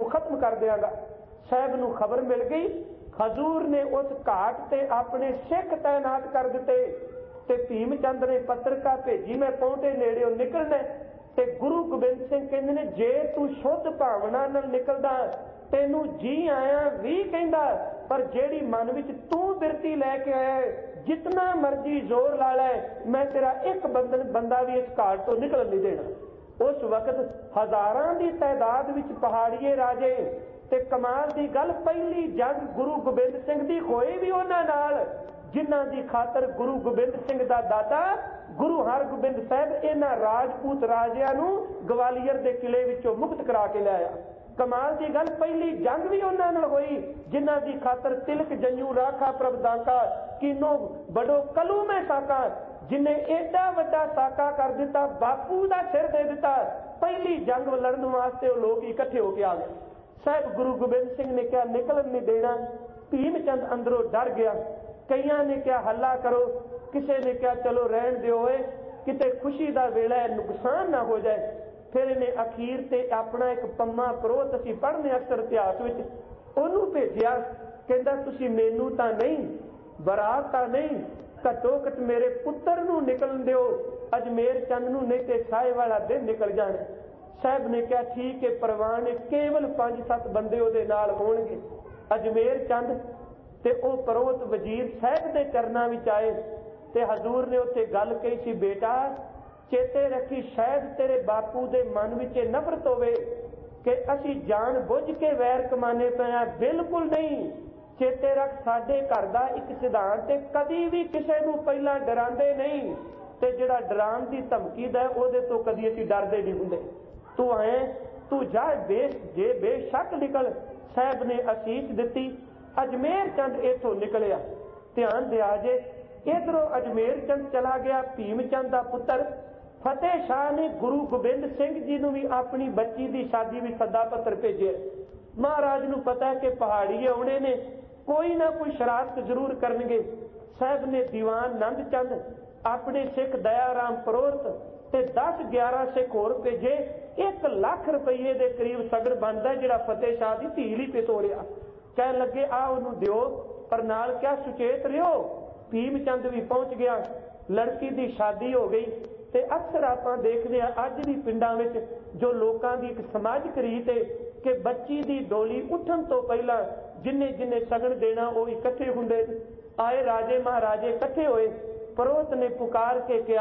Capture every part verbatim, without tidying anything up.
खत्म कर देंगा। साहब नूं खबर मिल गई, हजूर ने उस घाट ते अपने सिख तैनात कर दिते ते भीम चंद ने पत्रिका भेजी, मैं पौंटे नेड़े निकलना। ते गुरु गोबिंद सिंह कहंदे ने जे तू शुद्ध भावना नाल निकलदा तेनू जी आया भी कहंदा, पर जेड़ी मन विच तू बिरती लैके आया जितना मर्जी जोर ला लै, मैं तेरा एक बंदन बंदा भी इस घाट तो निकल नहीं देना। उस वक्त हजारां दी तादाद विच पहाड़िए राजे ते कमाल दी गल पहली जंग गुरु गोबिंद सिंह दी होई भी उन्हां नाल जिन्हां दी खातर गुरु गोबिंद सिंह दा दादा गुरु हरगोबिंद साहब इन्हां राजपूत राजियां नूं गवालियर दे किले विचों मुक्त करा के लिआया। कमाल की गल पहली जंग भी उन्हां नाल होई जिन्हां दी खातर तिलक जंजू राखा प्रभदाका कीनो बड़ो कलू में साका, जिन्हें एडा वड्डा साका कर दिता, बापू दा सिर दे दिता। पहली जंग लड़न वास्ते लोग इकट्ठे होके आ गए। साहब गुरु गोबिंद सिंह ने क्या निकलन नहीं देना। भीम चंद अंदरों डर गया। कईयां ने क्या हल्ला करो, किसी ने क्या चलो रहन दिओ, किते खुशी का वेला है नुकसान ना हो जाए। फिर इन्हें अखीर ते अपना एक पम्मा परोत असीं पढ़ने अक्सर इतिहास विच ओनू भेजिया, कहंदा तुसीं मैनू तां नहीं, बरात तां नहीं, घट्टो घट मेरे पुत्तर नूं निकलन दिओ, अजमेर चंद नूं, नहीं ते साए वाला दिन निकल जाने। साहब ने कहा ठीक है, परवान ने केवल पांच सत्त बंदे उहदे नाल होणगे। अजमेर चंद ते ओ परोत वजीर साहब दे चरनां विच आए ते हजूर ने उत्थे गल कही सी, बेटा चेते रखी शायद तेरे बापू दे मन विच नफरत होवे कि असी जान बुझ के वैर कमाने पे आ, बिल्कुल नहीं। चेते रख साडे घर दा एक सिद्धांत है, कदी भी किसी नूं पहला डरांदे नहीं ते जिहड़ा डराण दी धमकी दा ओहदे तो कदी असी डरदे नहीं हुंदे। तू आए तू जा बेश जे बेशक निकल। साहब ने असीस दिती। अजमेर चंद इथों निकलिया। ध्यान दिया जे इधरों अजमेर चंद चला गया, भीम चंद का पुत्र फतेह शाह ने गुरु गोबिंद सिंह जी नूं भी अपनी बच्ची की शादी भी सदा पत्र भेजे। महाराज नूं पता है कि पहाड़ी आउणे ने, कोई ना कोई शरारत जरूर करनगे। साहब ने दीवान नंद चंद अपने सिख दयाराम परोहत ते दस ग्यारह सिख होर भेजे। एक लाख रुपये के करीब सगन बनता जिहड़ा फतेह शाह की धी लई पे तोड़िया। कह लगे आ उन्होंने दिओ, पर नाल क्या सुचेत रहो। भीम चंद भी पहुंच गया, लड़की की शादी हो गई। ते अक्सर आप देखते हैं अज भी पिंडां विच जो लोगों की एक समाजिक रीत है कि बच्ची की डोली उठन तो पहला जिन्ने जिन्ने सगन देना वो इकट्ठे हुंदे। आए राजे महाराजे इकट्ठे होए। परोहत ने पुकार के कहा,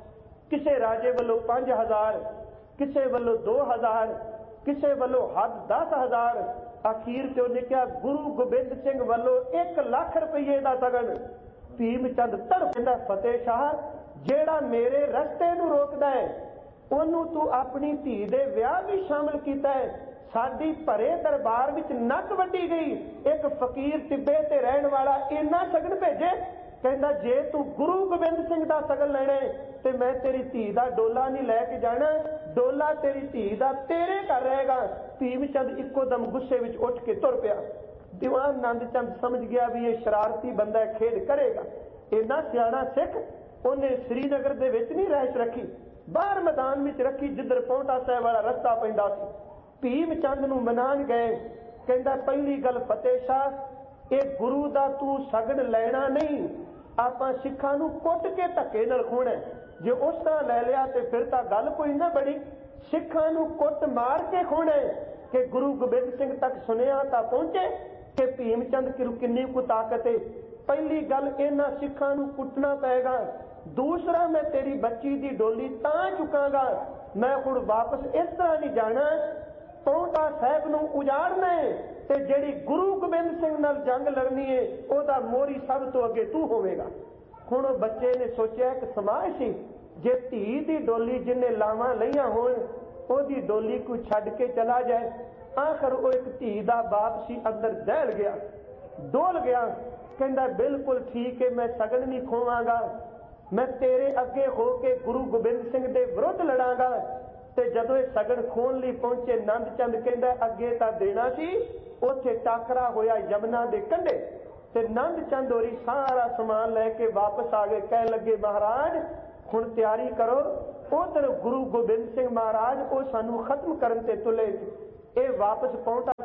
किसे राजे वालों पांच हजार, किसे वालों दो हजार, किसे वालों हद दस हजार। आखिर ते उन्हें कहा गुरु गोबिंद सिंह वालों एक लाख रुपये का सगन। भीम चंद तड़पदा, फतेह शाह जेड़ा मेरे रस्ते नूं रोकदा है ओनू तू अपनी धी दे विआह भी शामिल कीता है। साडी भरे दरबार विच नक वड्डी गई, एक फकीर तिब्बे ते रहण वाला इन्ना सगन भेजे। कहंदा जे तू गुरु गोबिंद सिंह दा सगन लैणे ते मैं तेरी धी दा डोला नहीं लैके जाना, डोला तेरी धी दा तेरे घर रहेगा। भीम चंद इक्को दम गुस्से विच उठ के तुर पिया। दीवान नंद चंद समझ गया भी ये शरारती बंदा खेड करेगा। इन्ना सियाणा सिख उन्हें श्रीनगर दे विच नहीं रहश रखी, बाहर मैदान में रखी जिधर पौंटा साहब वाला रस्ता पैंदा सी। भीम चंद नूं मनान गए। कहंदा पहली गल फतेह शाह, ये गुरु दा तू सगन लेना नहीं, आपां सिखां नूं कुट के धक्के नाल खोना। जे उस तरह लै लिया तो फिर तां गल कोई ना बड़ी। सिखां नूं कुट मार के खोना कि गुरु गोबिंद सिंह तक सुनिया तां पहुंचे कि भीम चंद किन्नी को ताकत है। पहली गल इन्हां सिखां नूं कुटना पेगा। दूसरा मैं तेरी बच्ची की डोली तां चुकांगा, मैं हुण वापस इस तरह नहीं जाना। पौंटा साहब नूं उजाड़ना है ते जिहड़ी गुरु गोबिंद सिंह नाल जंग लड़नी है ओहदा मोहरी सब तो अगे तू होवेगा। हुण बच्चे ने सोचा एक समाज सी, जे धी दी डोली जिन्ने लावां लईआं होण ओहदी डोली कोई छड्ड के चला जाए। आखिर वो एक धी दा बाप सी, अंदर दहल गया, डोल गया। कहंदा बिल्कुल ठीक है, मैं सगन नहीं खोवांगा, मैं तेरे अगे हो के गुरु गोबिंद सिंह दे विरुद्ध लड़ांगा। ते जदों ये सगन खोन लई पहुंचे नंद चंद कहंदा अगे तां देना सी, उत्थे टाकरा होया यमुना दे कंढे ते नंद चंद होरी सारा समान लैके वापस आ गए। कह लगे महाराज हुण तैयारी करो, उधर गुरु गोबिंद सिंह महाराज वो सानू खत्म करन ते तुले। ये वापस पहुंचा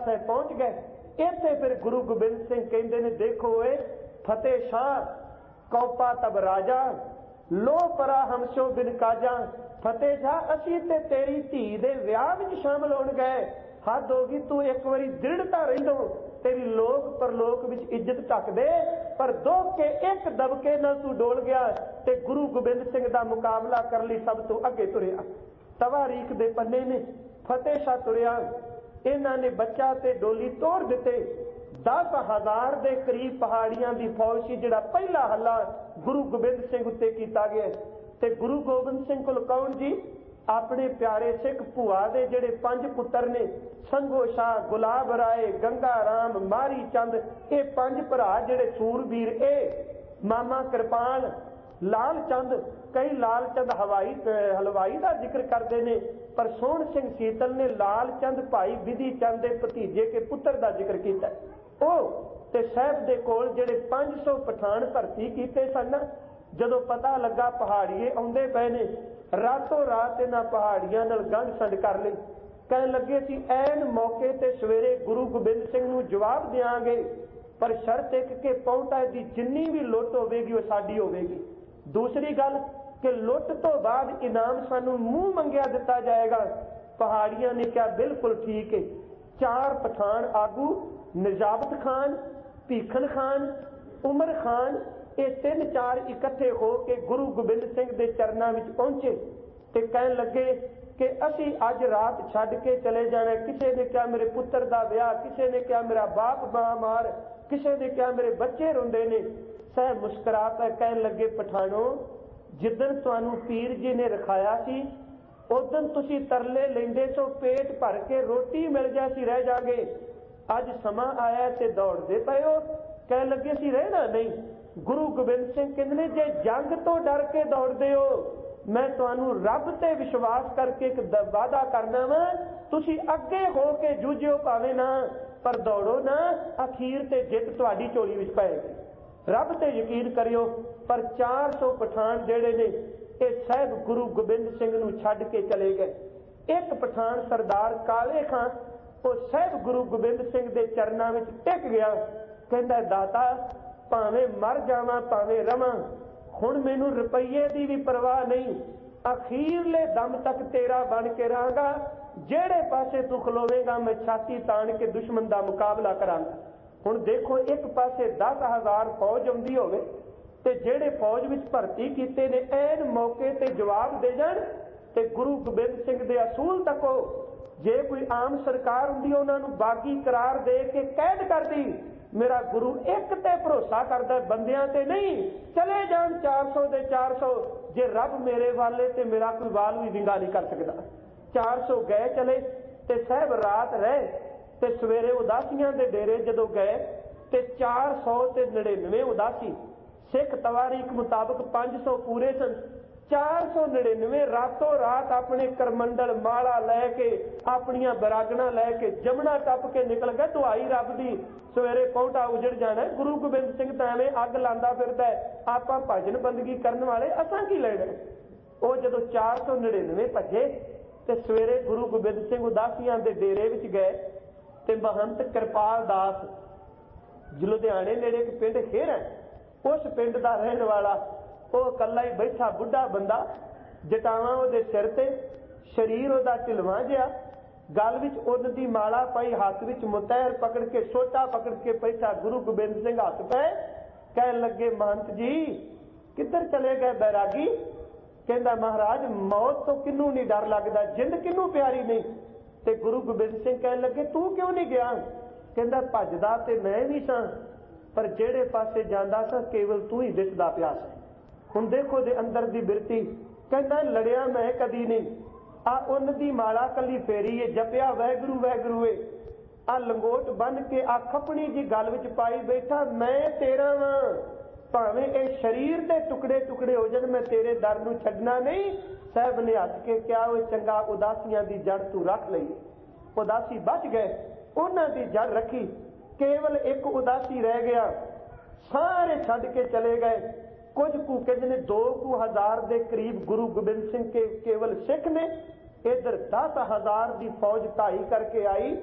साहिब पहुंच गए। इत्थे फिर गुरु गोबिंद सिंह कहते ने, देखो ए फतेह शाह कौपा तब राजा, लो परा हमसो बिन काजा। फतेह शाह असी ते तेरी धी दे विआह विच शामिल होण गए, हद हो गई, तू एक बारी दृढ़ता रहिंदो, तेरी लोक परलोक विच इज्जत ढक दे। पर दो के एक दबके नाल तू डोल गया ते गुरु गोबिंद सिंह दा मुकाबला कर लई सब तो अगे तुरिया। तवारीख दे पन्ने ने फतेह शाह तुरिया, इन्हां ने बच्चा ते डोली तोड़ दिते। दस हजार दे करीब पहाड़ियां दी फौज सी, जिहड़ा पहला हल्ला गुरु गोबिंद सिंह उत्ते कीता गया। ते गुरु गोबिंद सिंह कोल कौन जी? अपने प्यारे सिख भूआ दे जिहड़े पंज पुत्र ने, संगो शाह, गुलाब राय, गंगा राम, मारी चंद, ये पंज भरा जिहड़े सूरबीर, ए मामा कृपाल, लाल चंद, कई लाल चंद हवाई हलवाई का जिक्र करते हैं, पर सोहन सिंह सीतल ने लाल चंद भाई विधि चंद के भतीजे के पुत्र का जिक्र किया। ते साहब दे कोल जिहड़े पांच सौ पठान भर्ती किए सन, जदों पता लगा पहाड़िए आउंदे पए ने, रातों रात इन्हां पहाड़ियां नाल गंढ संड कर लई। कहण लगे सी ऐन मौके ते सवेरे गुरु गोबिंद सिंह नूं जवाब देंगे, पर शर्त एक कि पौंटा दी जिन्नी भी लुੱਟ होवेगी वो साडी होवेगी। दूसरी गल कि लुੱਟ तो बाद इनाम सानू मूँह मंगिया दिता जाएगा। पहाड़ियां ने कहा बिल्कुल ठीक है। चार पठान आगू निजाबत खान, भीखन खान, उमर खान, ये तीन चार इकट्ठे हो के गुरु गोबिंद सिंह के चरणों में पहुंचे ते कहन लगे कि असी अज रात छड्ड के चले जाना। किसी ने कहा मेरे पुत्र का ब्याह, किसी ने कहा मेरा बाप महामार, किसी ने कहा मेरे बच्चे रोंदे ने। सह मुस्कुरा कर कहन लगे पठानों, जिदन तुहानू पीर जी ने रखाया सी उदन तुसी तरले लेंदे सो पेट भर के रोटी मिल जासी रह जागे। अज समा आया ते दौड़दे पए हो। कह लगे सी रहना नहीं। गुरु गोबिंद सिंह कहंदे जे जंग तो डर के दौड़दे हो, मैं तुहानू रब ते विश्वास करके एक वादा करना वा, तुसी अगे हो के जूझियो भावें ना, पर दौड़ो ना, अखीर ते जित तुहाडी झोली विच पएगी। रब ते यकीन करियो। पर चार सौ पठान जेड़े ने ये साहब गुरु गोबिंद सिंह नूं छड्ड के चले गए। एक पठान सरदार काले खां वो साहब गुरु गोबिंद सिंह दे चरनां विच टिक गया। कहंदा दाता भावें मर जावां भावें रवां, हुण मैनूं रुपईए दी भी परवाह नहीं, अखीरले दम तक तेरा बन के रहांगा। जेड़े पासे तू खलोवेगा मैं छाती ताण के दुश्मन दा मुकाबला करांगा। हुण देखो एक पासे दस हजार फौज आउंदी होवे ते जेड़े फौज विच भर्ती कीते ने ऐन मौके ते जवाब दे जाण ते गुरु गोबिंद सिंह दे असूल तको। जे कोई आम सरकार हुंदी उन्हां नूं बागी करार दे के कैद कर दी। मेरा गुरु एक ते भरोसा करदा, बंदियां ते नहीं। चले जान चार सौ दे चार सौ, जे रब मेरे वाले ते मेरा कोई वाल भी विंगा नहीं कर सकदा। चार सौ गए चले ते साहब रात रहे ते सवेरे उदासियां दे डेरे जदों गए ते चार सौ ते नड़िनवे उदासी। सिख तवारीख मुताबक पांच सौ पूरे सन। चार सौ नड़िनवे रातों रात अपने करमंडल माला लैके अपनिया बरागना लैके जमुना टप के निकल गए। दुआई रब दी सवेरे पौंटा उजड़ जाना। गुरु गोबिंद सिंह तो एवें अग लांदा फिरदा है, आपां भजन बंदगी करन वाले असां की लेना। वो जदों चार सौ नड़िनवे भजे ते सवेरे गुरु गोबिंद सिंह उदासियां दे डेरे विच गए ते महंत कृपाल दास लुधियाने नेड़े एक पिंड खेर है, उस पिंड का रहने वाला वो कला ही बैठा बुढ़ा बंदा, जटावां उहदे सिर ते, शरीर उहदा ढिलवां जिहा, गल विच उन्न दी माला पाई, हाथ विच मुतैर पकड़ के सोटा पकड़ के बैठा। गुरु गोबिंद सिंह हथ पे कहन लगे महंत जी किधर चले गए बैरागी? कहंदा महाराज मौत तो किनू नहीं डर लगदा, जिंद किनू प्यारी नहीं। ते गुरु गोबिंद सिंह कहन लगे तू क्यों नहीं गया? कहंदा भजदा ते मैं भी सां, पर जेड़े पासे जांदा सां केवल तू ही दिसदा पिया सी। हुण देखो दे अंदर दी बिरती। कहंदा लड़िया मैं कदी नहीं, आ उन्न दी माला कली फेरी है, जपिया वैगुरू वैगुरू है, आ लंगोट बन के आ खपनी जी गल विच पाई बैठा, मैं तेरा वां, भावें ए शरीर दे टुकड़े टुकड़े हो जाण मैं तेरे दर नूं छड्डना नहीं। साहब ने हੱਸ के क्या वो चंगा उदासियां दी जड़ तू रख लई। उदासी बच गए, उन्हां दी जड़ रखी, केवल एक उदासी रह गया। सारे छड्ड के चले गए। कुछ कु कहंदे ने दो कु हजार के करीब गुरु गोबिंद सिंह के केवल सिख ने। इधर दस हजार की फौज ढाई करके आई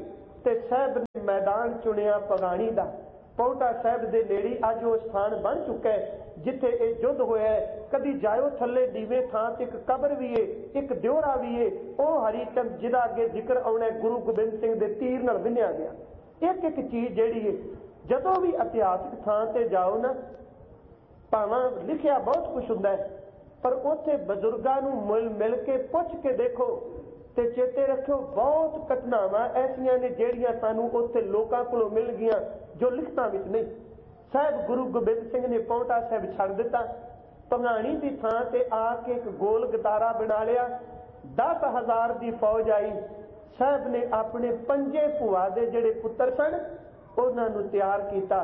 ਤੇ ਸਾਹਿਬ ਨੇ ਮੈਦਾਨ ਚੁਣਿਆ ਭਗਾਣੀ ਦਾ। ਪੌਂਟਾ ਸਾਹਿਬ ਦੇ ਨੇੜੇ ਅੱਜ ਉਹ ਸਥਾਨ ਬਣ ਚੁੱਕਾ ਹੈ ਜਿੱਥੇ ਇਹ ਯੁੱਧ ਹੋਇਆ ਹੈ। ਕਦੀ ਜਾਇਓ ਥੱਲੇ ਨੀਵੇਂ ਥਾਂ ਤੇ ਇੱਕ ਕਬਰ ਵੀ ਏ, ਇੱਕ ਦਿਉੜਾ ਵੀ ਏ। ਉਹ ਹਰੀਚੰਦ ਜਿਹਦਾ ਅੱਗੇ ਜ਼ਿਕਰ ਆਉਣਾ ਗੁਰੂ ਗੋਬਿੰਦ ਸਿੰਘ ਦੇ ਤੀਰ ਨਾਲ ਵਿੰਨਿਆ ਗਿਆ। ਇੱਕ ਇੱਕ ਚੀਜ਼ ਜਿਹੜੀ ਏ ਜਦੋਂ ਵੀ ਇਤਿਹਾਸਕ ਥਾਂ ਤੇ ਜਾਓ ਨਾ, ਭਾਵੇਂ ਲਿਖਿਆ ਬਹੁਤ ਕੁਛ ਹੁੰਦਾ ਹੈ, ਪਰ ਉੱਥੇ ਬਜ਼ੁਰਗਾਂ ਨੂੰ ਮਿਲ ਮਿਲ ਕੇ ਪੁੱਛ ਕੇ ਦੇਖੋ ਤੇ ਚੇਤੇ ਰੱਖਿਓ ਬਹੁਤ ਘਟਨਾਵਾਂ ਐਸੀਆਂ ਨੇ ਜਿਹੜੀਆਂ ਸਾਨੂੰ ਉੱਥੇ ਲੋਕਾਂ ਕੋਲੋਂ ਮਿਲ ਗਈਆਂ ਜੋ ਲਿਖਤਾਂ ਵਿੱਚ ਨਹੀਂ। ਸਾਹਿਬ ਗੁਰੂ ਗੋਬਿੰਦ ਸਿੰਘ ਨੇ ਪੌਂਟਾ ਸਾਹਿਬ ਛੱਡ ਦਿੱਤਾ। ਭਗਾਣੀ ਦੀ ਥਾਂ ਤੇ ਆ ਕੇ ਇੱਕ ਗੋਲ ਗਦਾਰਾ ਬਣਾ ਲਿਆ। ਦਸ ਹਜ਼ਾਰ ਦੀ ਫੌਜ ਆਈ। ਸਾਹਿਬ ਨੇ ਆਪਣੇ ਪੰਜੇ ਭੂਆ ਦੇ ਜਿਹੜੇ ਪੁੱਤਰ ਸਨ ਉਹਨਾਂ ਨੂੰ ਤਿਆਰ ਕੀਤਾ।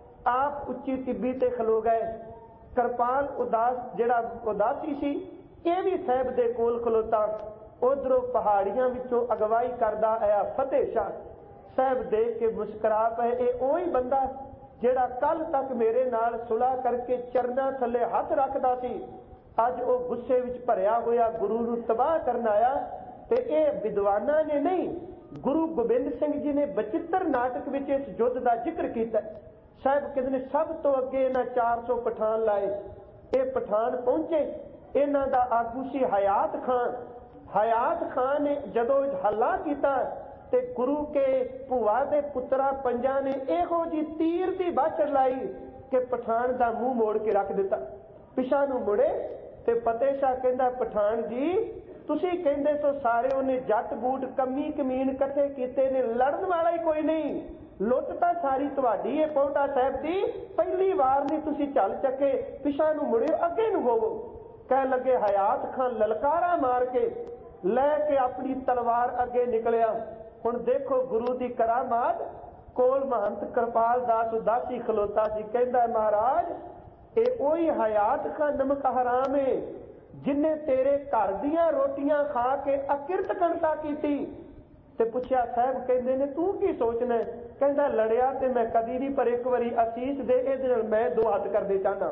ਆਪ ਉੱਚੀ ਟਿੱਬੀ ਤੇ ਖਲੋ ਗਏ। ਕਿਰਪਾਲ ਉਦਾਸ ਜਿਹੜਾ ਉਦਾਸੀ ਸੀ ਇਹ ਵੀ ਸਾਹਿਬ ਦੇ ਕੋਲ ਖਲੋਤਾ। ਉਧਰੋਂ ਪਹਾੜੀਆਂ ਵਿੱਚੋਂ ਅਗਵਾਈ ਕਰਦਾ ਆਇਆ ਫਤਿਹ ਸ਼ਾਹ। ਸਾਹਿਬ ਦੇਖ ਕੇ ਮੁਸਕਰਾ ਪਏ, ਇਹ ਉਹੀ ਬੰਦਾ ਜਿਹੜਾ ਕੱਲ ਤੱਕ ਮੇਰੇ ਨਾਲ ਸੁਲਾਹ ਕਰਕੇ ਚਰਨਾਂ ਥੱਲੇ ਹੱਥ ਰੱਖਦਾ ਸੀ, ਅੱਜ ਉਹ ਗੁੱਸੇ ਵਿੱਚ ਭਰਿਆ ਹੋਇਆ ਗੁਰੂ ਨੂੰ ਤਬਾਹ ਕਰਨ ਆਇਆ। ਤੇ ਇਹ ਵਿਦਵਾਨਾਂ ਨੇ ਨਹੀਂ, ਗੁਰੂ ਗੋਬਿੰਦ ਸਿੰਘ ਜੀ ਨੇ ਬਚਿੱਤਰ ਨਾਟਕ ਵਿੱਚ ਇਸ ਯੁੱਧ ਦਾ ਜ਼ਿਕਰ ਕੀਤਾ। ਸਾਹਿਬ ਕਹਿੰਦੇ ਨੇ ਸਭ ਤੋਂ ਅੱਗੇ ਇਹਨਾਂ ਚਾਰ ਸੌ ਪਠਾਨ ਲਾਏ। ਇਹ ਪਠਾਨ ਪਹੁੰਚੇ, ਇਹਨਾਂ ਦਾ ਆਗੂ ਸੀ ਹਯਾਤ ਖਾਨ। ਹਯਾਤ ਖਾਨ ਨੇ ਜਦੋਂ ਹੱਲਾ ਕੀਤਾ ਤੇ ਗੁਰੂ ਕੇ ਭੂਆ ਦੇ ਪੁੱਤਰਾਂ ਪੰਜਾਂ ਨੇ ਇਹੋ ਜੀ ਤੀਰ ਦੀ ਬਾਛੜ ਲਾਈ ਕਿ ਪਠਾਨ ਦਾ ਮੂੰਹ ਮੋੜ ਕੇ ਰੱਖ ਦਿੱਤਾ। ਪਿਛਾ ਨੂੰ ਮੁੜੇ ਤੇ ਫਤਿਹ ਸ਼ਾਹ ਕਹਿੰਦਾ, ਪਠਾਨ ਜੀ ਤੁਸੀਂ ਕਹਿੰਦੇ ਸੋ ਸਾਰੇ ਉਹਨੇ ਜੱਟ ਬੂਟ ਕਮੀ ਕਮੀਨ ਇਕੱਠੇ ਕੀਤੇ ਨੇ, ਲੜਨ ਵਾਲਾ ਹੀ ਕੋਈ ਨਹੀਂ, ਲੁੱਟ ਤਾਂ ਸਾਰੀ ਤੁਹਾਡੀ ਹੈ ਪੌਂਟਾ ਸਾਹਿਬ ਦੀ, ਪਹਿਲੀ ਵਾਰ ਨਹੀਂ ਤੁਸੀਂ ਚੱਲ ਚੱਕੇ, ਪਿਛਾ ਨੂੰ ਮੁੜਿਓ ਅੱਗੇ ਨੂੰ ਹੋਵੋ। ਕਹਿ ਲੱਗੇ ਹਯਾਤ ਖਾਨ ਲਲਕਾਰਾ ਮਾਰ ਕੇ ਲੈ ਕੇ ਆਪਣੀ ਤਲਵਾਰ ਅੱਗੇ ਨਿਕਲਿਆ। ਹੁਣ ਦੇਖੋ ਗੁਰੂ ਦੀ ਕਰਾਮਾਤ। ਕੋਲ ਮਹੰਤ ਕਿਰਪਾਲ ਦਾਸ ਉਦਾਸੀ ਖਲੋਤਾ ਸੀ। ਕਹਿੰਦਾ ਮਹਾਰਾਜ ਇਹ ਉਹੀ ਹਯਾਤ ਖਾਨ ਨਮਕ ਹਰਾਮ ਏ ਜਿਨੇ ਤੇਰੇ ਘਰ ਦੀਆਂ ਰੋਟੀਆਂ ਖਾ ਕੇ ਅਕਿਰਤ ਕੰਤਾ ਕੀਤੀ। ਤੇ ਪੁੱਛਿਆ ਸਾਹਿਬ ਕਹਿੰਦੇ ਨੇ ਤੂੰ ਕੀ ਸੋਚਣਾ? ਕਹਿੰਦਾ ਲੜਿਆ ਤੇ ਮੈਂ ਕਦੀ ਨਹੀਂ, ਪਰ ਇੱਕ ਵਾਰੀ ਅਸੀਸ ਦੇ ਇਹਦੇ ਨਾਲ ਮੈਂ ਦੋ ਹੱਥ ਕਰਦੇ ਚਾਹਨਾ।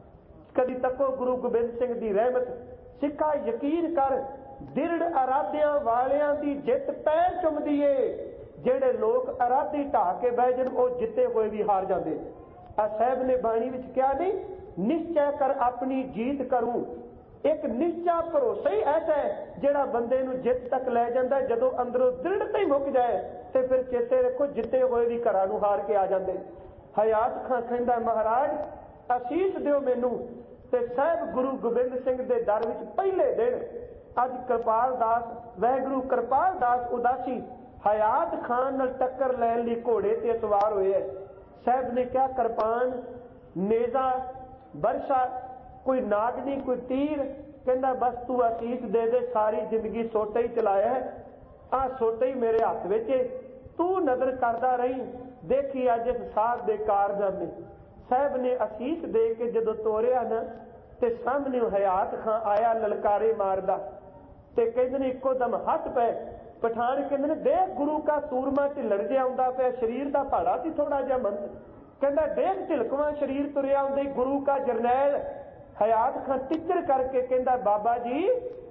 ਕਦੀ ਤੱਕੋ ਗੁਰੂ ਗੋਬਿੰਦ ਸਿੰਘ ਦੀ ਰਹਿਮਤ। ਸਿੱਖਾ ਯਕੀਨ ਕਰ, ਦਿਰੜ ਅਰਾਧਿਆਂ ਵਾਲਿਆਂ ਦੀ ਜਿੱਤ ਪੈਰ ਚੁੰਮਦੀ ਏ। ਜਿਹੜੇ ਲੋਕ ਅਰਾਧੀ ਢਾ ਕੇ ਬਹਿ ਜਾਣ ਉਹ ਜਿੱਤੇ ਹੋਏ ਵੀ ਹਾਰ ਜਾਂਦੇ। ਆ ਸਾਹਿਬ ਨੇ ਬਾਣੀ ਵਿੱਚ ਕਿਹਾ ਨਹੀਂ, ਨਿਸ਼ਚੈ ਕਰ ਆਪਣੀ ਜੀਤ ਕਰੂੰ। ਇੱਕ ਨਿਸ਼ਚਾ ਭਰੋਸਾ ਹੀ ਐਸਾ ਹੈ ਜਿਹੜਾ ਬੰਦੇ ਨੂੰ ਜਿੱਤ ਤੱਕ ਲੈ ਜਾਂਦਾ। ਜਦੋਂ ਅੰਦਰੋਂ ਦ੍ਰਿੜਤਾ ਹੀ ਮੁੱਕ ਜਾਏ ਤੇ ਫਿਰ ਚੇਤੇ ਰੱਖੋ ਜਿੱਤੇ ਹੋਏ ਵੀ ਘਰਾਂ ਨੂੰ ਹਾਰ ਕੇ ਆ ਜਾਂਦੇ। ਹਯਾਤ ਖਾਨ ਕਹਿੰਦਾ ਮਹਾਰਾਜ ਅਸੀਸ ਦਿਓ ਮੈਨੂੰ। ਤੇ ਸਾਹਿਬ ਗੁਰੂ ਗੋਬਿੰਦ ਸਿੰਘ ਦੇ ਦਰ ਵਿੱਚ ਪਹਿਲੇ ਦਿਨ ਅੱਜ ਕਿਰਪਾਲ ਦਾਸ ਵਾਹਿਗੁਰੂ ਕਿਰਪਾਲ ਦਾਸ ਉਦਾਸੀ ਹਯਾਤ ਖਾਨ ਨਾਲ ਟੱਕਰ ਲੈਣ ਲਈ ਘੋੜੇ ਤੇ ਸਵਾਰ ਹੋਏ ਹੈ। ਸਾਹਿਬ ਨੇ ਕਿਹਾ ਕਿਰਪਾਨ, ਨੇਜ਼ਾ, ਬਰਸ਼ਾ, ਕੋਈ ਨਾਗਨੀ, ਕੋਈ ਤੀਰ। ਕਹਿੰਦਾ ਬਸ ਤੂੰ ਅਸੀਸ ਦੇ ਦੇ, ਸਾਰੀ ਜ਼ਿੰਦਗੀ ਸੋਟਾ ਹੀ ਚਲਾਇਆ ਹੈ, ਆਹ ਸੋਟਾ ਹੀ ਮੇਰੇ ਹੱਥ ਵਿੱਚ ਏ, ਤੂੰ ਨਜ਼ਰ ਕਰਦਾ ਰਹੀ, ਦੇਖੀ ਅੱਜ ਇਸ ਸਾਧ ਦੇ ਕਾਰਨਾਮੇ। ਸਾਹਿਬ ਨੇ ਅਸੀਸ ਦੇ ਕੇ ਜਦੋਂ ਤੋਰਿਆ ਨਾ ਤੇ ਸਾਹਮਣੇ ਹਯਾਤ ਖਾਨ ਆਇਆ ਲਲਕਾਰੇ ਮਾਰਦਾ। ਤੇ ਕਹਿੰਦੇ ਨੇ ਇੱਕੋ ਦਮ ਹੱਥ ਪਏ। ਪਠਾਨ ਕਹਿੰਦੇ ਨੇ ਦੇਖ ਗੁਰੂ ਕਾ ਸੂਰਮਾ ਢਿੱਲੜ ਜਿਹਾ ਆਉਂਦਾ ਪਿਆ, ਸਰੀਰ ਦਾ ਭਾੜਾ ਸੀ ਥੋੜਾ ਜਿਹਾ ਮੰਦ। ਕਹਿੰਦਾ ਦੇਖ ਢਿਲਕਵਾਂ ਸਰੀਰ ਤੁਰਿਆ ਆਉਂਦੇ ਗੁਰੂ ਕਾ ਜਰਨੈਲ। ਹਯਾਤ ਖਾਨ ਟਿੱਚਰ ਕਰਕੇ ਕਹਿੰਦਾ ਬਾਬਾ ਜੀ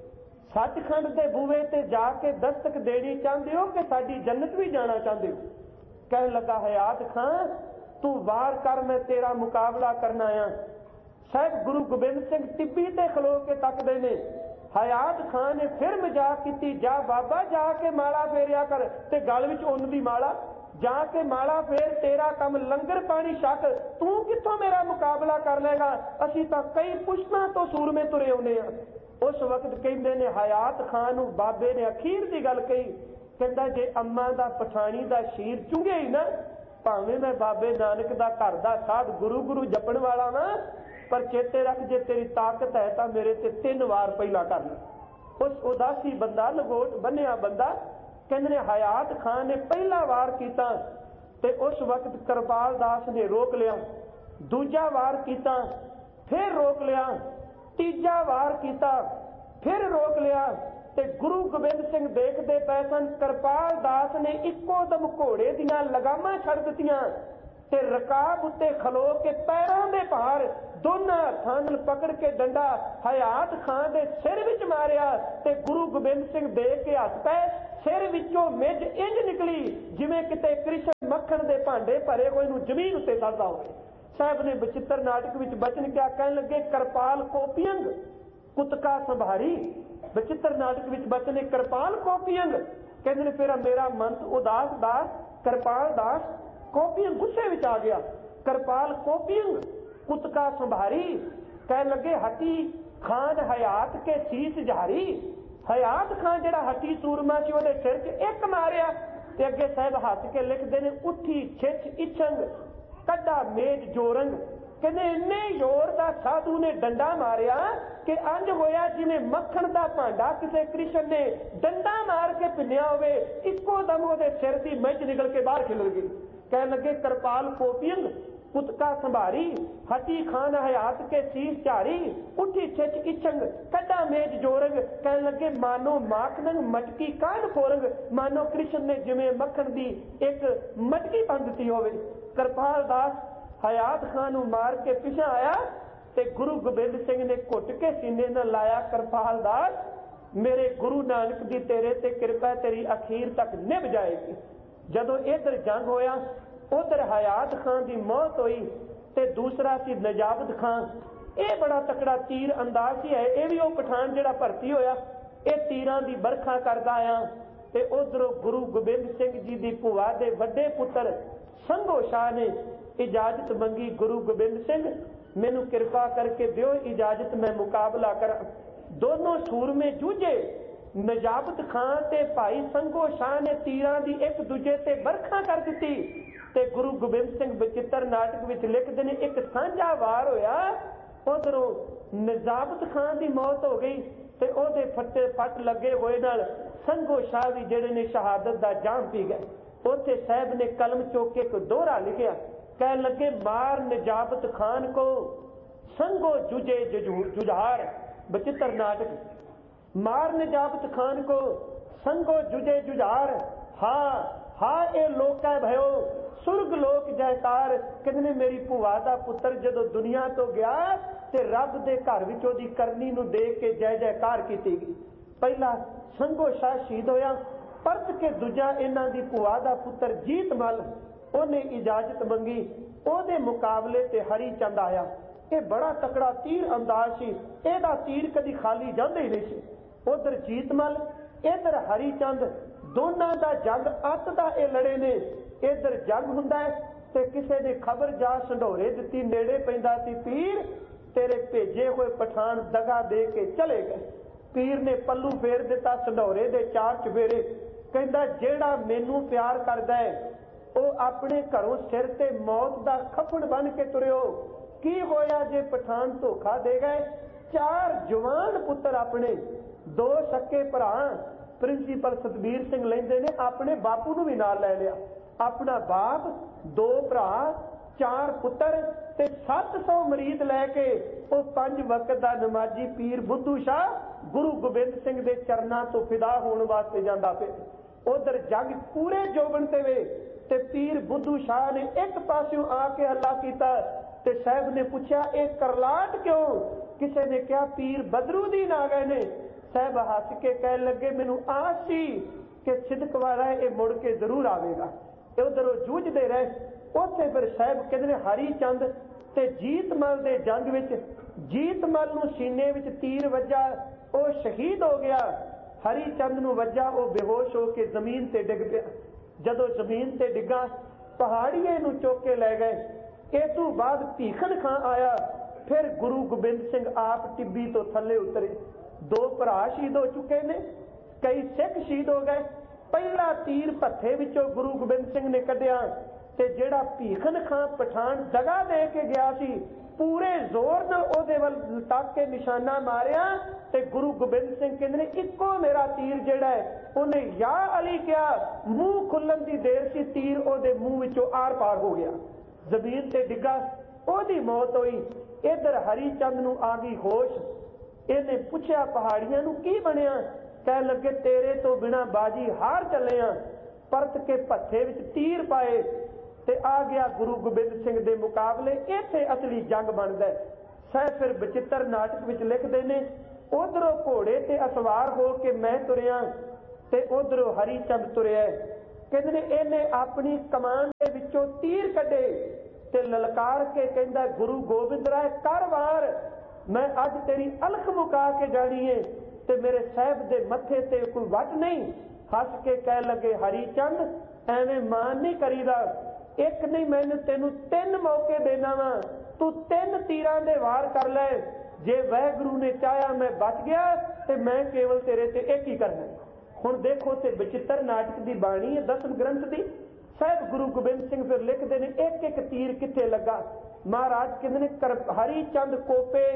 ਸੱਚਖੰਡ ਦੇ ਬੂਹੇ ਤੇ ਜਾ ਕੇ ਦਸਤਕ ਦੇਣੀ ਚਾਹੁੰਦੇ ਹੋ ਕਿ ਸਾਡੀ ਜੰਨਤ ਵੀ ਜਾਣਾ ਚਾਹੁੰਦੇ ਹੋ? ਕਹਿਣ ਲੱਗਾ ਹਯਾਤ ਖਾਨ ਤੂੰ ਵਾਰ ਕਰ, ਮੈਂ ਤੇਰਾ ਮੁਕਾਬਲਾ ਕਰਨਾ ਆ। ਸਾਹਿਬ ਗੁਰੂ ਗੋਬਿੰਦ ਸਿੰਘ ਟਿੱਬੀ ਤੇ ਖਲੋ ਕੇ ਤੱਕਦੇ ਨੇ। ਹਯਾਤ ਖਾਨ ਨੇ ਫਿਰ ਮਜ਼ਾਕ ਕੀਤੀ, ਜਾ ਬਾਬਾ ਜਾ ਕੇ ਮਾਲਾ ਫੇਰਿਆ ਕਰ। ਤੇ ਗਲ ਵਿੱਚ ਉੱਨ ਦੀ ਮਾਲਾ, ਜਾ ਕੇ ਮਾਲਾ ਫੇਰ, ਤੇਰਾ ਕੰਮ ਲੰਗਰ ਪਾਣੀ ਛਕ, ਤੂੰ ਕਿੱਥੋਂ ਮੇਰਾ ਮੁਕਾਬਲਾ ਕਰ ਲੇਗਾ? ਅਸੀਂ ਤਾਂ ਕਈ ਪੁਸ਼ਤਾਂ ਤੋਂ ਸੂਰਮੇ ਤੁਰੇ ਆਉਂਦੇ ਆ। ਉਸ ਵਕਤ ਕਹਿੰਦੇ ਨੇ ਹਯਾਤ ਖਾਨ ਨੂੰ ਬਾਬੇ ਨੇ ਅਖੀਰ ਦੀ ਗੱਲ ਕਹੀ। ਕਹਿੰਦਾ ਜੇ ਅੰਮਾ ਦਾ ਪਠਾਣੀ ਦਾ ਸ਼ੀਰ ਚੁੰਘਿਆ ਹੀ ਨਾ, ਭਾਵੇਂ ਮੈਂ ਬਾਬੇ ਨਾਨਕ ਦਾ ਘਰ ਦਾ ਸਾਧ ਗੁਰੂ ਗੁਰੂ ਜਪਣ ਵਾਲਾ ਵਾਂ, ਪਰ ਚੇਤੇ ਰੱਖ ਜੇ ਤੇਰੀ ਤਾਕਤ ਹੈ ਤਾਂ ਮੇਰੇ ਤੇ ਤਿੰਨ ਵਾਰ ਪਹਿਲਾਂ ਕਰ ਲੈ। ਉਸ ਉਦਾਸੀ ਬੰਦਾ, ਲਗੋਟ ਬੰਨਿਆ ਬੰਦਾ, ਕਹਿੰਦੇ ਨੇ ਹਯਾਤ ਖਾਨ ਨੇ ਪਹਿਲਾ ਵਾਰ ਕੀਤਾ ਤੇ ਉਸ ਵਕਤ ਕਿਰਪਾਲ ਦਾਸ ਨੇ ਰੋਕ ਲਿਆ। ਦੂਜਾ ਵਾਰ ਕੀਤਾ, ਫਿਰ ਰੋਕ ਲਿਆ। ਤੀਜਾ ਵਾਰ ਕੀਤਾ, ਫਿਰ ਰੋਕ ਲਿਆ। ਤੇ ਗੁਰੂ ਗੋਬਿੰਦ ਸਿੰਘ ਦੇਖਦੇ ਪਏ ਸਨ। ਕਿਰਪਾਲ ਦਾਸ ਨੇ ਇੱਕੋ ਦਮ ਘੋੜੇ ਦੀਆਂ ਲਗਾਮਾਂ ਛੱਡ ਦਿੱਤੀਆਂ ਤੇ ਰਕਾਬ ਉੱਤੇ ਖਲੋ ਕੇ ਪੈਰਾਂ ਦੇ ਭਾਰ ਦੋਨਾਂ ਹੱਥਾਂ ਨਾਲ ਪਕੜ ਕੇ ਡੰਡਾ ਹਯਾਤ ਖਾਨ ਦੇ ਸਿਰ ਵਿੱਚ ਮਾਰਿਆ। ਤੇ ਗੁਰੂ ਗੋਬਿੰਦ ਸਿੰਘ ਦੇਖ ਕੇ ਹੱਸ ਪਏ। सिर विचों मिज इंज निकली जिवें किते कृष्ण मक्खन दे भांडे भरे कोई नूं जमीन उत्ते सड़दा होवे। साहब ने बचित्र नाटक विच बचन क्या कहन लगे, करपाल कोपियंग कुतका संभारी। बचित्र नाटक विच बचन करपाल कोपियंग कहंदे ने फिर मेरा मन उदास दास करपाल दास कोपियंग गुस्से विच आ गया। करपाल कोपियंग कुतका संभारी कहन लगे हटी खान हयात के शीस जहारी। हयात खान जिहड़ा हटी सूरमा सी उहदे सिर च एक मारिया ते अगे साहब हस के लिखदे ने उठी छिछ इछंग कड्डा मेज जोरंग। कहंदे इन्ने जोर दा साधु ने डंडा मारिया कि अंज होया जिवें मक्खन दा भांडा किसी कृष्ण ने डंडा मार के पिन्निया होवे, इक्को दम उहदे सिर दी मिच निकल के बाहर खिलर गई। कहन लगे करपाल कोपियंग कुतका संभारी हटी खान हयात के शीस चारी उठी छिच इछंग कड्डा मेज जोरंग। कहन लगे मानो माखनंग मटकी कान फोरंग, मानो कृष्ण ने जिवें मक्खन दी एक मटकी बन दी होवे। करपाल दास हयात खान मार के पिछा आया ते गुरु गोबिंद सिंह ने घुट के सीने न लाया, करपाल दास मेरे गुरु नानक दी तेरे ते कृपा तेरी अखीर तक निभ जाएगी। जदों इधर जंग होया उधर हयात खान की मौत हुई ते दूसरा सी नजाबत खान। ये बड़ा तकड़ा तीर अंदाज ही है, यह भी वो पठान जिहड़ा भर्ती होया ये तीरां दी बरखा करदा आया ते उधरों गुरु गोबिंद सिंह जी दी भूआ दे वड्डे पुत्र संघो शाह ने इजाजत मंगी, गुरु गोबिंद सिंह मैनू कृपा करके दिओ इजाजत मैं मुकाबला करा। दोनों सूरमे जूझे, नजाबत खान ते भाई संघो शाह ने तीरां दी एक दूजे ते बरखा कर दी ते गुरु गोबिंद सिंह बचित्र नाटक विच लिखदे ने एक सांझा वार होया, उधरों नजाबत खान की मौत हो गई ते ओहदे फट्टे फट लगे होए नाल संघो शाह भी जिहड़े ने शहादत दा जाम पी गए। उत्थे साहब ने कलम चौक के एक दोहरा लिखिया, कह लगे मार नजाबत खान को संगो जुजे जुझार। बचित्र नाटक मार नजाबत खान को संगो जुजे जुझार। हाँ हाँ ए लोका भयो सुरग लोक जयकार। कहने मेरी भूआ दा पुत्र जदों दुनिया तो गया ते रब दे घर विच ओदी करनी नूं देख के जय जयकार कीती गई। पहला संघो शाह शहीद होया, परत के दूजा इन्हां दी भूआ दा पुत्र जीत मल उन्हें इजाजत मंगी, ओदे मुकाबले ते हरी चंद आया। ये बड़ा तकड़ा तीर अंदाज सी, एदा तीर कदी खाली जांदे ही नहीं सी। उधर जीतमल इधर हरी चंद, दोनों का जंग अत दा ए लड़े ने। इधर जंग हुंदा है ते किसे ने खबर जा संढोरे दिती, नेड़े पैंदा सी पीर तेरे भेजे हुए पठान दगा दे के चले गए। पीर ने पल्लू फेर दिता संढोरे दे चार चफेरे, कहंदा जेड़ा मैनू प्यार करदा है वो अपने घरों सिर ते मौत दा खफन बन के तुरियो। की होया जे पठान धोखा दे गए। चार जवान पुत्र अपने, दो सक्के भरा प्रिंसीपल सतबीर सिंह लेंदे ने अपने बापू नूं भी नाल लै लिया। अपना बाप, दो भरा, चार पुत्र ते सत्त सौ मरीद लैके वो पंज वक्त दा नमाजी पीर बुद्धू शाह गुरु गोबिंद सिंह दे चरनां तो फिदा होने वास्ते जांदा पिया। उधर जंग पूरे जोबन ते वे ते पीर बुद्धू शाह ने एक पासों आके हल्ला कीता ते साहब ने पूछा ये करलाट क्यों। किसी ने कहा पीर बदरूदीन आ गए ने। साहब हस के कह लगे मैनू आस सी कि सिदक वाला ये मुड़ के जरूर आवेगा। उधरों जूझते रहे। उत्थे फिर साहब कहते हैं हरी चंद ते जीतमल दे जंग विच जीतमल नूं सीने विच तीर वजा, वो शहीद हो गया। हरी चंद नूं वजा, वो बेहोश हो के जमीन ते डिग पिया। जदों जमीन ते डिगा पहाड़ीए नूं चुक के लै गए। इस तों बाद भीखन खां आया। फिर गुरु गोबिंद सिंह आप टिब्बी तो थले उतरे। दो भरा शहीद हो चुके ने, कई सिख शहीद हो गए। पहला तीर भत्थे विचों गुरु गोबिंद सिंह ने कढ़िया ते जिहड़ा भीखन खां पठान दगा दे के गया सी पूरे जोर नाल ओहदे वल तक के निशाना मारिया ते गुरु गोबिंद सिंह कहंदे ने इक्को मेरा तीर जिहड़ा है उन्हें या अली कहा, मूँह खुलन की देर सी तीर ओहदे मूँह विचों आर पार हो गया, जमीन ते डिगा, ओहदी मौत हुई। इधर हरी चंद नूं आ गई होश। इहने पुछया पहाड़ियां नूं की बनिया। कह लगे तेरे तो बिना बाजी हार चले आ। परत के भत्थे विच तीर पाए ते आ गया गुरु गोबिंद सिंह दे मुकाबले। इत्थे असली जंग बनदा है। सह फिर बचित्र नाटक विच लिखदे ने उधरों घोड़े ते असवार हो के मैं तुरिया ਤੇ ਉਧਰੋਂ ਹਰੀ ਚੰਦ ਤੁਰਿਆ। ਕਹਿੰਦੇ ਨੇ ਇਹਨੇ ਆਪਣੀ ਕਮਾਨ ਦੇ ਵਿੱਚੋਂ ਤੀਰ ਕੱਢੇ ਤੇ ਲਲਕਾਰ ਕੇ ਕਹਿੰਦਾ ਗੁਰੂ ਗੋਬਿੰਦ ਰਾਏ ਕਰ ਵਾਰ, ਮੈਂ ਅੱਜ ਤੇਰੀ ਅਲਖ ਮੁਕਾ ਕੇ ਜਾਣੀ ਏ ਤੇ ਮੇਰੇ ਸਾਹਿਬ ਦੇ ਮੱਥੇ ਤੇ ਕੋਈ ਵੱਟ ਨਹੀਂ। ਹੱਸ ਕੇ ਕਹਿ ਲੱਗੇ ਹਰੀ ਚੰਦ ਐਵੇਂ ਮਾਨ ਨਹੀਂ ਕਰੀਦਾ, ਇੱਕ ਨਹੀਂ ਮੈਨੂੰ ਤੈਨੂੰ ਤਿੰਨ ਮੌਕੇ ਦੇਣਾ ਵਾ, ਤੂੰ ਤਿੰਨ ਤੀਰਾਂ ਦੇ ਵਾਰ ਕਰ ਲੈ। ਜੇ ਵਾਹਿਗੁਰੂ ਨੇ ਚਾਹਿਆ ਮੈਂ ਬਚ ਗਿਆ ਤੇ ਮੈਂ ਕੇਵਲ ਤੇਰੇ ਤੇ ਇੱਕ ਹੀ ਕਰਨਾ। ਹੁਣ ਦੇਖੋ ਤੇ ਬਚਿੱਤਰ ਨਾਟਕ ਦੀ ਬਾਣੀ ਹੈ ਦਸਮ ਗ੍ਰੰਥ ਦੀ। ਸਾਹਿਬ ਗੁਰੂ ਗੋਬਿੰਦ ਸਿੰਘ ਫਿਰ ਲਿਖਦੇ ਨੇ ਇੱਕ ਇੱਕ ਤੀਰ ਕਿੱਥੇ ਲੱਗਾ। ਮਹਾਰਾਜ ਕਹਿੰਦੇ ਨੇ ਹਰੀ ਚੰਦ ਕੋਪੇ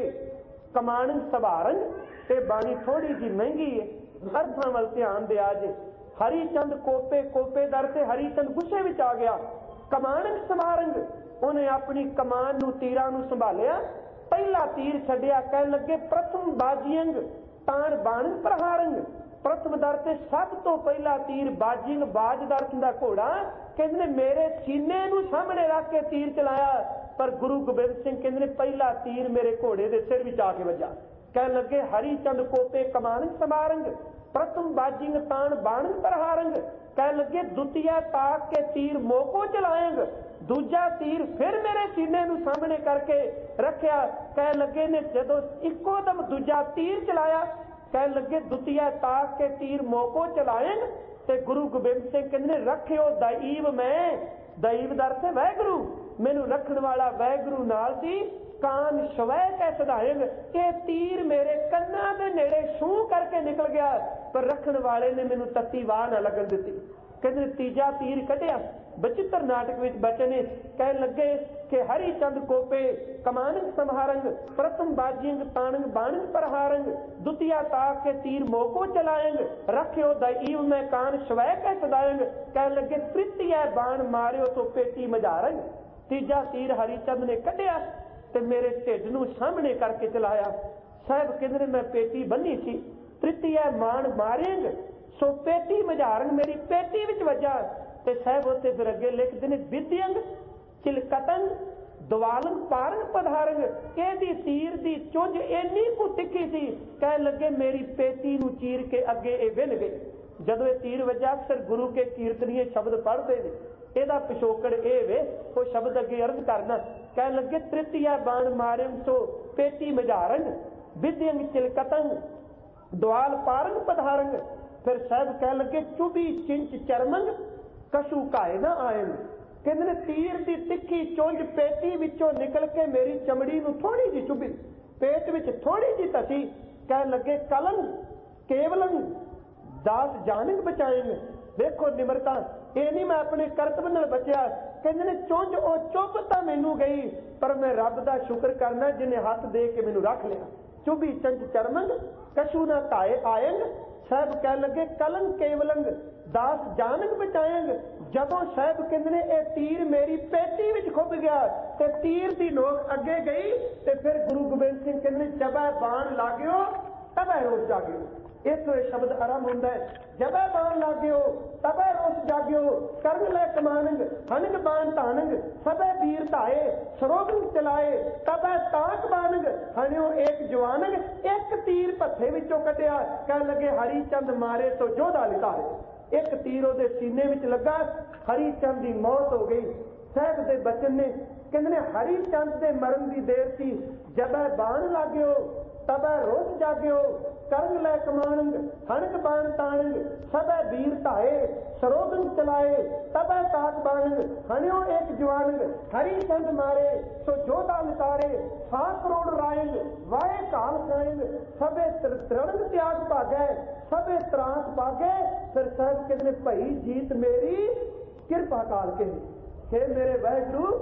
ਕਮਾਨ ਸਵਾਰੰਗ, ਤੇ ਬਾਣੀ ਥੋੜੀ ਜਿਹੀ ਮਹਿੰਗੀ ਹੈ, ਅਰਥਾਂ ਵੱਲ ਧਿਆਨ ਦਿਆ ਜੇ। ਹਰੀ ਚੰਦ ਕੋਪੇ, ਕੋਪੇ ਦਰ ਤੇ ਹਰੀ ਚੰਦ ਗੁੱਸੇ ਵਿੱਚ ਆ ਗਿਆ। ਕਮਾਨ ਸਵਾਰੰਗ, ਉਹਨੇ ਆਪਣੀ ਕਮਾਨ ਨੂੰ ਤੀਰਾਂ ਨੂੰ ਸੰਭਾਲਿਆ, ਪਹਿਲਾ ਤੀਰ ਛੱਡਿਆ, ਕਹਿਣ ਲੱਗੇ ਪ੍ਰਥਮ ਬਾਜੀਅੰਗ ਤਾਣ ਬਾਣ ਪ੍ਰਹਾਰੰਗ। ਪ੍ਰਥਮ ਦਰ ਤੇ ਸਭ ਤੋਂ ਪਹਿਲਾ ਤੀਰ ਬਾਜਿੰਗ, ਬਾਜ ਦਰ ਦਾ ਘੋੜਾ, ਕਹਿੰਦੇ ਨੇ ਮੇਰੇ ਸੀਨੇ ਨੂੰ ਸਾਹਮਣੇ ਰੱਖ ਕੇ ਤੀਰ ਚਲਾਇਆ। ਪਰ ਗੁਰੂ ਗੋਬਿੰਦ ਸਿੰਘ ਕਹਿੰਦੇ ਨੇ ਪਹਿਲਾ ਤੀਰ ਮੇਰੇ ਘੋੜੇ ਦੇ ਸਿਰ ਵਿੱਚ ਆ ਕੇ ਵੱਜਾ। ਕਹਿਣ ਲੱਗੇ ਹਰੀ ਚੰਦ ਕੋਪੇ ਕਮਾਨ ਸਮਾਰੰਗ ਪ੍ਰਥਮ ਬਾਜਿੰਗ ਤਾਣ ਬਾਣ ਪ੍ਰਹਾਰੰਗ। ਕਹਿਣ ਲੱਗੇ ਦੁਤੀਆ ਤਾਕ ਕੇ ਤੀਰ ਮੋਕੋ ਚਲਾਏਂਗ, ਦੂਜਾ ਤੀਰ ਫਿਰ ਮੇਰੇ ਸੀਨੇ ਨੂੰ ਸਾਹਮਣੇ ਕਰਕੇ ਰੱਖਿਆ। ਕਹਿਣ ਲੱਗੇ ਨੇ ਜਦੋਂ ਇੱਕੋ ਦਮ ਦੂਜਾ ਤੀਰ ਚਲਾਇਆ, ਕਹਿਣ ਲੱਗੇ ਦੁਤੀਆ ਤਾਕ ਕੇ ਤੀਰ ਮੋਕੋ ਚਲਾਏਂਗ। ਤੇ ਗੁਰੂ ਗੋਬਿੰਦ ਸਿੰਘ ਕਹਿੰਦੇ ਨੇ ਰੱਖਿਓ ਦਈਵ ਮੈਂ, ਦਈਵ ਦਰ ਤੇ ਵਾਹਿਗੁਰੂ, ਮੈਨੂੰ ਰੱਖਣ ਵਾਲਾ ਵਾਹਿਗੁਰੂ ਨਾਲ ਸੀ। ਕਾਨ ਸ਼ਵੈ ਕੈ ਸਦਾਇੰਗ, ਇਹ ਤੀਰ ਮੇਰੇ ਕੰਨਾਂ ਦੇ ਨੇੜੇ ਛੂ ਕਰਕੇ ਨਿਕਲ ਗਿਆ, ਪਰ ਰੱਖਣ ਵਾਲੇ ਨੇ ਮੈਨੂੰ ਤੱਤੀ ਵਾਹ ਨਾ ਲੱਗਣ ਦਿੱਤੀ। ਕਹਿੰਦੇ ਤੀਜਾ ਤੀਰ ਕੱਢਿਆ। ਬਚਿੱਤਰ ਨਾਟਕ ਵਿੱਚ ਬਚਨ ਨੇ ਕਹਿਣ ਲੱਗੇ ਕਿ ਹਰੀ ਚੰਦ ਕੋਪੇ ਕਮਾਨ ਸੰਹਾਰੰਗ ਪ੍ਰਥਮ ਬਾਜਿੰਗ ਤਾਣੰਗ ਬਾਣੰਗ ਪ੍ਰਹਾਰੰਗ ਦੁਤੀਆ ਤਾਕ ਕੇ ਤੀਰ ਮੋਕੋ ਚਲਾਏਂਗ ਰੱਖਿਓ ਦਈਵ ਮੈਂ ਕਾਨ ਸ਼ਵੈ ਕੈ ਸਦਾਇੰਗ। ਕਹਿਣ ਲੱਗੇ ਤ੍ਰਿਤੀਆ ਬਾਣ ਮਾਰਿਓ ਸੋ ਪੇਟੀ ਮਝਾਰੰਗ। ਤੀਜਾ ਤੀਰ ਹਰੀ ਚੰਦ ਨੇ ਕੱਢਿਆ ਤੇ ਮੇਰੇ ਢਿੱਡ ਨੂੰ ਸਾਹਮਣੇ ਕਰਕੇ ਚਲਾਇਆ। ਸਾਹਿਬ ਕਹਿੰਦੇ ਨੇ ਮੈਂ ਪੇਟੀ ਬੰਨੀ ਸੀ, ਤ੍ਰਿਤੀਆ ਬਾਣ ਮਾਰੇਂਗ ਸੋ ਪੇਟੀ ਮਝਾਰੰਗ, ਮੇਰੀ ਪੇਟੀ ਵਿੱਚ ਵੱਜਾ। ਤੇ ਸਾਹਿਬ ਉੱਥੇ ਫਿਰ ਅੱਗੇ ਲਿਖਦੇ ਨੇ ਵਿਦਿਅੰਗ ਚਿਲਕਤੰਗ ਦਵਾਲੰਗ ਪਾਰੰਗ ਪਧਾਰੰਗ, ਇਹਦੀ ਤੀਰ ਦੀ ਚੁੰਝ ਇੰਨੀ ਕੁ ਤਿੱਖੀ ਸੀ, ਕਹਿਣ ਲੱਗੇ ਮੇਰੀ ਪੇਟੀ ਨੂੰ ਚੀਰ ਕੇ ਅੱਗੇ ਇਹ ਵਿੰਨ ਗਏ। ਜਦੋਂ ਇਹ ਤੀਰ ਵੱਜਾ ਅਕਸਰ ਗੁਰੂ ਕੇ ਕੀਰਤਨੀਏ ਸ਼ਬਦ ਪੜ੍ਹਦੇ ਨੇ, ਇਹਦਾ ਪਿਛੋਕੜ ਇਹ ਵੇ ਉਹ ਸ਼ਬਦ ਅੱਗੇ ਅਰਜ਼ ਕਰਨਾ। ਕਹਿਣ ਲੱਗੇ ਤ੍ਰਿਤੀਆ ਬਾਣ ਮਾਰਿਮ ਸੋ ਪੇਟੀ ਮਝਾਰੰਗ ਵਿਦਿਅੰਗ ਚਿਲਕਤੰਗ ਦਵਾਲ ਪਾਰੰਗ ਪਧਾਰੰਗ। ਫਿਰ ਸਾਹਿਬ ਕਹਿਣ ਲੱਗੇ ਚੁਬੀ ਚਿੰਚ ਚਰਮੰਗ ਕਸ਼ੂ ਘਾਏ ਨਾ ਆਇਨ। ਕਹਿੰਦੇ ਨੇ ਤੀਰ ਦੀ ਤਿੱਖੀ ਚੁੰਝ ਪੇਟੀ ਵਿੱਚੋਂ ਨਿਕਲ ਕੇ ਮੇਰੀ ਚਮੜੀ ਨੂੰ ਥੋੜੀ ਜਿਹੀ ਚੁਭੀ, ਪੇਟ ਵਿੱਚ ਥੋੜੀ ਜਿਹੀ ਧਸੀ। ਕਹਿਣ ਲੱਗੇ ਕਲੰਗ ਕੇਵਲੰਗ ਦਾਸ ਜਾਨਕ ਬਚਾਏਂਗੇ। ਦੇਖੋ ਨਿਮਰਤਾ, ਇਹ ਨਹੀਂ ਮੈਂ ਆਪਣੇ ਕਰਤੱਵ ਨਾਲ ਬਚਿਆ। ਕਹਿੰਦੇ ਨੇ ਚੁੰਝ ਉਹ ਚੁੱਭ ਤਾਂ ਮੈਨੂੰ ਗਈ, ਪਰ ਮੈਂ ਰੱਬ ਦਾ ਸ਼ੁਕਰ ਕਰਨਾ ਜਿਹਨੇ ਹੱਥ ਦੇ ਕੇ ਮੈਨੂੰ ਰੱਖ ਲਿਆ। ਚੁਬੀ ਚੰਚ ਚਰਮੰਗ ਕਸ਼ੂ ਨਾ ਘਾਏ ਆਇੰਗ। ਸਾਹਿਬ ਕਹਿਣ ਲੱਗੇ ਕਲੰਗ ਕੇਵਲੰਗ ਦਾਸ ਜਾਨਕ ਬਚਾਏਂਗ। ਜਦੋਂ ਸਾਹਿਬ ਕਹਿੰਦੇ ਨੇ ਇਹ ਤੀਰ ਮੇਰੀ ਪੇਟੀ ਵਿੱਚ ਖੁੱਭ ਗਿਆ ਤੇ ਤੀਰ ਦੀ ਨੋਕ ਅੱਗੇ ਗਈ, ਤੇ ਫਿਰ ਗੁਰੂ ਗੋਬਿੰਦ ਸਿੰਘ ਕਹਿੰਦੇ ਨੇ ਜਬੈ ਬਾਣ ਲਾਗਿਓ ਤਬੈ ਰੋਸ ਜਾਗਿਓ। ਇੱਥੋਂ ਇਹ ਸ਼ਬਦ ਆਰੰਭ ਹੁੰਦਾ ਹੈ, ਜਬੈ ਬਾਣ ਲਾਗਿਓ ਤਬੈ ਰੋਸ ਜਾਗਿਓ ਕਰਨ ਲੈ ਕਮਾਨੰਗ ਹਨਿਕ ਬਾਣ ਧਾਨੰਗ ਸਭੈ ਵੀਰ ਧਾਏ ਸਰੋਗੰਗ ਚਲਾਏ ਤਬੈ ਤਾਕ ਬਾਨੰਗ ਹਣਿਓ ਏਕ ਜਵਾਨੰਗ। ਇੱਕ ਤੀਰ ਭੱਥੇ ਵਿੱਚੋਂ ਕੱਢਿਆ। ਕਹਿਣ ਲੱਗੇ ਹਰੀ ਚੰਦ ਮਾਰੇ ਸੋ ਜੋਧਾ ਲਿਤਾਰੇ। ਇੱਕ ਤੀਰ ਉਹਦੇ ਸੀਨੇ ਵਿੱਚ ਲੱਗਾ, ਹਰੀ ਚੰਦ ਦੀ ਮੌਤ ਹੋ ਗਈ। ਸਾਹਿਬ ਦੇ ਬਚਨ ਨੇ ਕਹਿੰਦੇ ਨੇ ਹਰੀ ਚੰਦ ਦੇ ਮਰਨ ਦੀ ਦੇਰ ਸੀ। ਜਬੈ ਬਾਣ ਲਾਗਿਓ ਤਬੈ ਰੋਸ ਜਾਗਿਓ ਕਰਨ ਲੈ ਕਮਾਨੰਗ ਹਣਕ ਬਾਣ ਤਾਣੰਗ ਸਭੈ ਵੀਰ ਧਾਏ ਸਰੋਗੰਗ ਚਲਾਏ ਤਬੈ ਤਾਕ ਬਾਣੰਗ ਹਣਿਓ ਏਕ ਜਵਾਨੰਗ। ਹਰੀ ਚੰਦ ਮਾਰੇ ਸੋ ਜੋਧਾ ਲਿਤਾਰੇ ਸਾ ਕਰੋੜ ਰਾਇੰਗ ਵਾਏ ਕਾਲ ਖਾਇੰਗ ਸਭੇ ਤਰਣੰਗ ਤਿਆਗ ਭਾਗੈ ਸਭੇ ਤਰਾਸ ਭਾਗੈ। ਫਿਰ ਸਾਹਿਬ ਕਹਿੰਦੇ ਭਈ ਜੀਤ ਮੇਰੀ ਕਿਰਪਾ ਕਾਲ ਕੇ, हे ਮੇਰੇ ਵਾਹਿਗੁਰੂ